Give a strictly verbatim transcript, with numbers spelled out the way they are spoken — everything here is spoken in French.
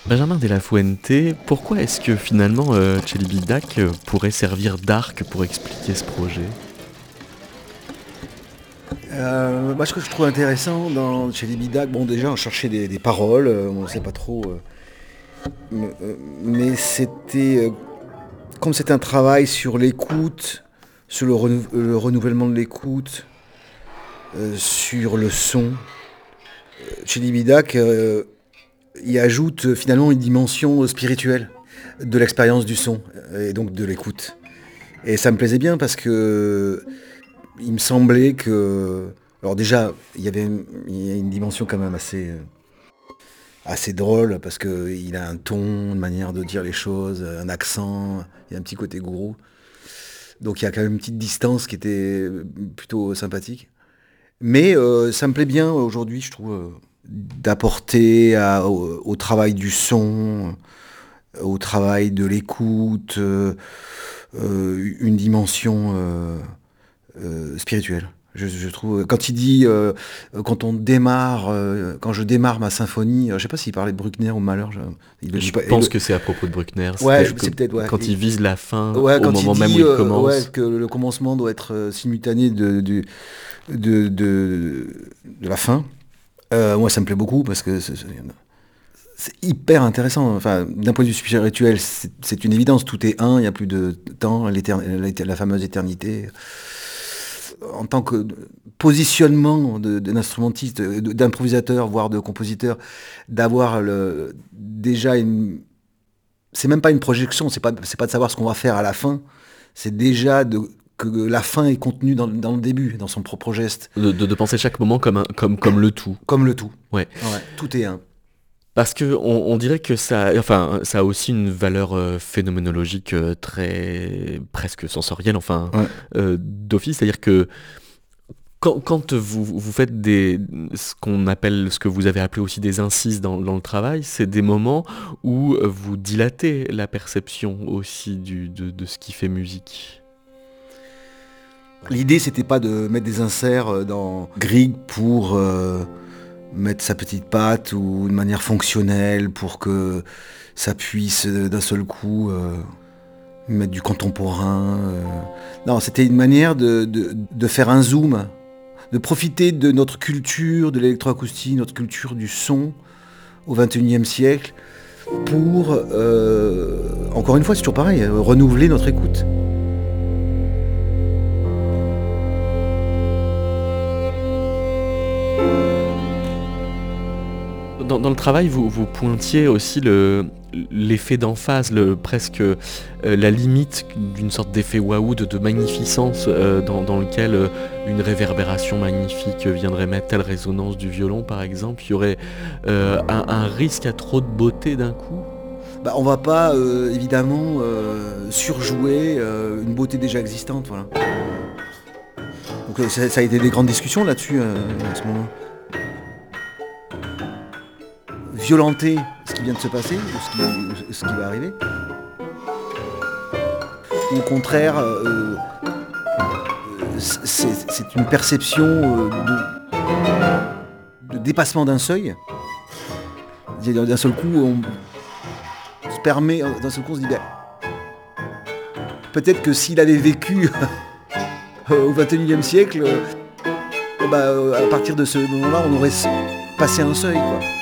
Benjamin de la Fuente, pourquoi est-ce que finalement euh, Celibidache euh, pourrait servir d'arc pour expliquer ce projet? Euh, moi, ce que je trouve intéressant dans Celibidache, bon, déjà, on cherchait des, des paroles, euh, on ne sait pas trop, euh, mais, euh, mais c'était, euh, comme c'est un travail sur l'écoute, sur le, renou- le renouvellement de l'écoute, euh, sur le son, Celibidache euh, y ajoute euh, finalement une dimension spirituelle de l'expérience du son euh, et donc de l'écoute. Et ça me plaisait bien parce que il me semblait que, alors déjà, il y avait une, il y a une dimension quand même assez, euh, assez drôle parce que il a un ton, une manière de dire les choses, un accent, il y a un petit côté gourou. Donc il y a quand même une petite distance qui était plutôt sympathique. Mais euh, ça me plaît bien aujourd'hui, je trouve, euh, d'apporter à- au, au travail du son, au travail de l'écoute, euh, euh, une dimension euh, euh, spirituelle. Je, je trouve, quand il dit, euh, quand on démarre, euh, quand je démarre ma symphonie, euh, je sais pas s'il parlait de Bruckner ou Mahler. Je, il le dit Je pas. Et pense le- que c'est à propos de Bruckner, ouais, c'était je- que- c'est peut-être ouais. quand il Et- vise la fin ouais, au quand il moment même où dit, il euh, ouais, commence. que le commencement doit être euh, simultané de, de, de, de, de la fin. Euh, moi, ça me plaît beaucoup parce que c'est, c'est- c'est hyper intéressant. Enfin, d'un point de vue spirituel, c'est, c'est une évidence. Tout est un. Il n'y a plus de temps. l'étern- La, la fameuse éternité. En tant que positionnement de- d'un instrumentiste, de- d'improvisateur, voire de compositeur, d'avoir le, déjà une. C'est même pas une projection. C'est pas, c'est pas de savoir ce qu'on va faire à la fin. C'est déjà de, que la fin est contenue dans, dans le début, dans son propre geste, De, de- de penser chaque moment comme, un, comme, comme le tout. comme le tout. Ouais. Ouais, tout est un. Parce que on, on dirait que ça, enfin, ça a aussi une valeur euh, phénoménologique euh, très presque sensorielle, enfin, Ouais. euh, d'office. C'est-à-dire que quand, quand vous, vous faites des, ce qu'on appelle, ce que vous avez appelé aussi des incises dans, dans le travail, c'est des moments où euh, vous dilatez la perception aussi du, de, de ce qui fait musique. L'idée, c'était pas de mettre des inserts euh, dans Grieg pour euh, mettre sa petite patte ou de manière fonctionnelle pour que ça puisse euh, d'un seul coup euh, mettre du contemporain. euh. Non, c'était une manière de, de- de faire un zoom, de profiter de notre culture, de l'électroacoustique, notre culture du son au vingt et unième siècle pour, euh, encore une fois, c'est toujours pareil, euh, renouveler notre écoute. Dans, dans le travail, vous, vous pointiez aussi le, l'effet d'emphase, le, presque euh, la limite d'une sorte d'effet waouh, de, de magnificence euh, dans, dans lequel euh, une réverbération magnifique viendrait mettre telle résonance du violon par exemple. Il y aurait euh, un, un risque à trop de beauté d'un coup. Bah, on va pas euh, évidemment euh, surjouer euh, une beauté déjà existante, voilà. Donc euh, ça, ça a été des grandes discussions là-dessus euh, à ce moment. Violenter ce qui vient de se passer, ou ce qui, ce qui va arriver. Ou au contraire, euh, c'est, c'est une perception euh, de, de dépassement d'un seuil. D'un seul coup, on se permet, d'un seul coup, on se dit, ben, peut-être que s'il avait vécu au vingt et unième siècle, bah, à partir de ce moment-là, on aurait passé un seuil, quoi.